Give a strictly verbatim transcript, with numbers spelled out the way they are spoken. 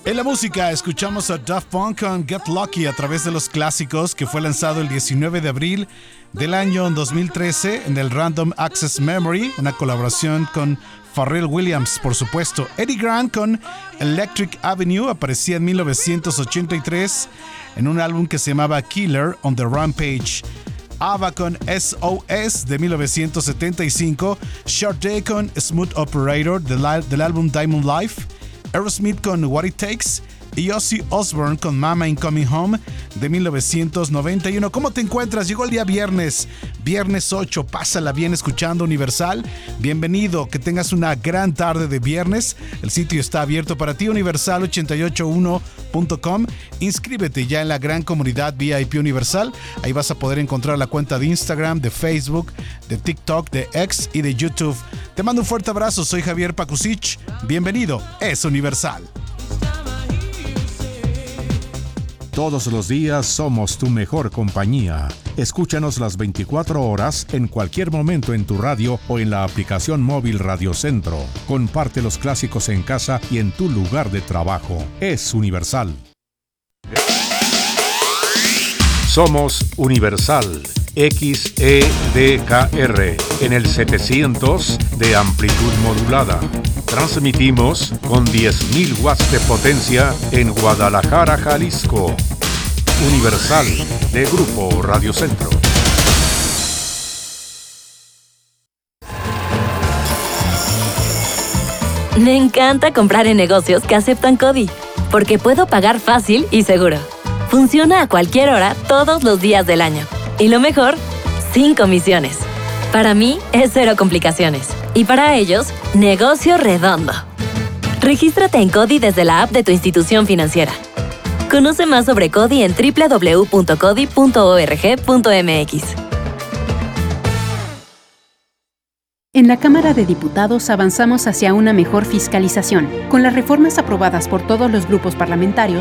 En la música escuchamos a Daft Punk con Get Lucky a través de los clásicos, que fue lanzado el diecinueve de abril del año dos mil trece en el Random Access Memory, una colaboración con Pharrell Williams, por supuesto. Eddie Grant con Electric Avenue aparecía en mil novecientos ochenta y tres en un álbum que se llamaba Killer on the Rampage. ABBA con S O S de mil novecientos setenta y cinco, Short Day con Smooth Operator del, del álbum Diamond Life, Aerosmith con What It Takes y Ozzy Osbourne con Mama Ain't Coming Home de mil novecientos noventa y uno. ¿Cómo te encuentras? Llegó el día viernes, viernes ocho, pásala bien escuchando Universal. Bienvenido, que tengas una gran tarde de viernes. El sitio está abierto para ti, universal ochenta y ocho uno punto com. Inscríbete ya en la gran comunidad V I P Universal. Ahí vas a poder encontrar la cuenta de Instagram, de Facebook, de TikTok, de X y de YouTube. Te mando un fuerte abrazo, soy Javier Pakusich. Bienvenido, es Universal. Todos los días somos tu mejor compañía. Escúchanos las veinticuatro horas en cualquier momento en tu radio o en la aplicación móvil Radio Centro. Comparte los clásicos en casa y en tu lugar de trabajo. Es Universal. Somos Universal X E D K R en el setecientos de amplitud modulada. Transmitimos con diez mil watts de potencia en Guadalajara, Jalisco. Universal, de Grupo Radio Centro. Me encanta comprar en negocios que aceptan CODI, porque puedo pagar fácil y seguro. Funciona a cualquier hora, todos los días del año. Y lo mejor, sin comisiones. Para mí, es cero complicaciones. Y para ellos, negocio redondo. Regístrate en CODI desde la app de tu institución financiera. Conoce más sobre CODI en doble u doble u doble u punto codi punto org punto m x. En la Cámara de Diputados avanzamos hacia una mejor fiscalización. Con las reformas aprobadas por todos los grupos parlamentarios,